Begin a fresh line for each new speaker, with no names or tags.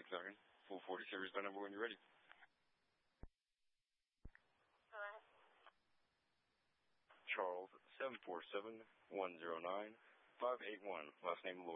McLaren. Full 40 series by number when you're ready.
Alright.
Charles 747-109-581. Last name Lloyd.